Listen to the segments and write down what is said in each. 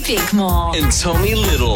Bickmore. And Tommy Little.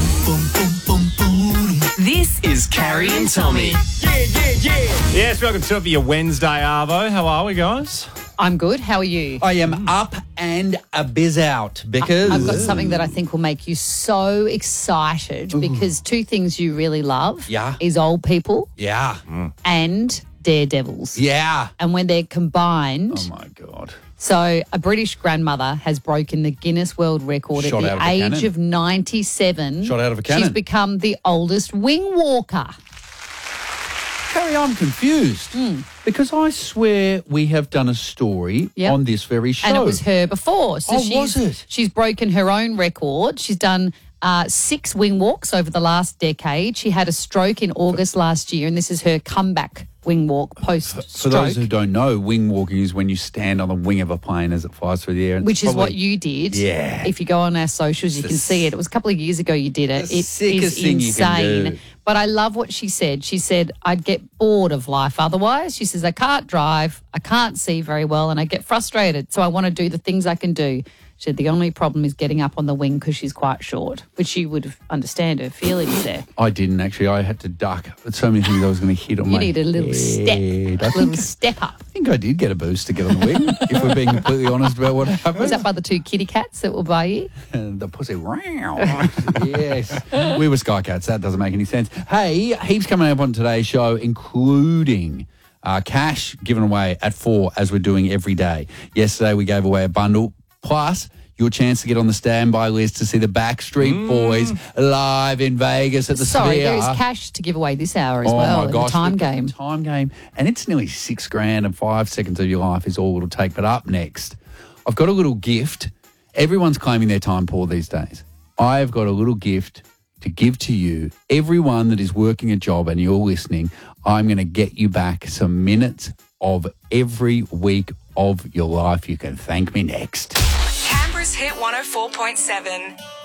This is Carrie and Tommy. Yes, welcome to it for your Wednesday, Arvo. How are we, guys? I'm good. How are you? I am up and a biz out because I've got something that I think will make you so excited because two things you really love is old people and daredevils. Yeah. And when they're combined. Oh, my God. So a British grandmother has broken the Guinness World Record Shot at out the of a age cannon. of 97. Shot out of a cannon. She's become the oldest wing walker. Carrie, I'm confused because I swear we have done a story on this very show. And it was her before. So was it? She's broken her own record. She's done 6 wing walks over the last decade. She had a stroke in August last year, and this is her comeback wing walk post-stroke. For those who don't know, wing walking is when you stand on the wing of a plane as it flies through the air. Which is what you did. Yeah. If you go on our socials, you can see it. It was a couple of years ago you did it. The It sickest is thing you can insane. do. But I love what she said. She said, I'd get bored of life otherwise. She says, I can't drive, I can't see very well, and I get frustrated. So I want to do the things I can do. She said the only problem is getting up on the wing because she's quite short, which you would understand her feelings there. I didn't actually. I had to duck. There's so many things I was going to hit on You my need a little step, head. a little step up. I think I did get a boost to get on the wing, if we're being completely honest about what happened. Was that by the 2 kitty cats that were by you? And the pussy, yes. We were Sky Cats. That doesn't make any sense. Hey, heaps coming up on today's show, including cash given away at 4, as we're doing every day. Yesterday, we gave away a bundle, plus your chance to get on the standby list to see the Backstreet Boys live in Vegas at the Sorry, Sphere. there is cash to give away this hour as Oh well my in gosh, the time the game. Time game. And it's nearly $6,000 and 5 seconds of your life is all it'll take. But up next, I've got a little gift. Everyone's claiming their time poor these days. I've got a little gift to give to you. Everyone that is working a job and you're listening, I'm going to get you back some minutes of every week of your life. You can thank me next. Canberra's Hit 104.7.